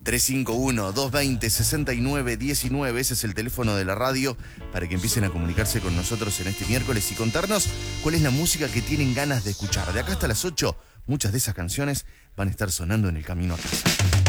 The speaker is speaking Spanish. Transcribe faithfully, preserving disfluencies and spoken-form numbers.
tres cinco uno, dos dos cero, seis nueve uno nueve, ese es el teléfono de la radio para que empiecen a comunicarse con nosotros en este miércoles y contarnos cuál es la música que tienen ganas de escuchar. De acá hasta las ocho, muchas de esas canciones van a estar sonando en el camino a casa.